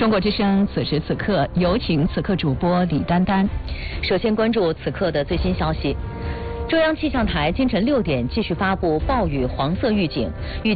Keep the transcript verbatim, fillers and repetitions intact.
中国之声此时此刻有请此刻主播李丹丹。 首先关注此刻的最新消息。中央气象台清晨六点继续发布暴雨黄色预警，预